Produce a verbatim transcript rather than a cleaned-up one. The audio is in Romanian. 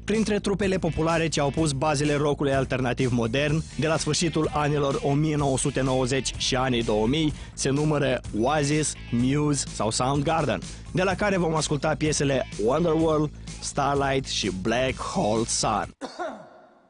Printre trupele populare ce au pus bazele rockului alternativ modern de la sfârșitul anilor o mie nouă sute nouăzeci și anii două mii se numără Oasis, Muse sau Soundgarden, de la care vom asculta piesele Wonderwall, Starlight și Black Hole Sun.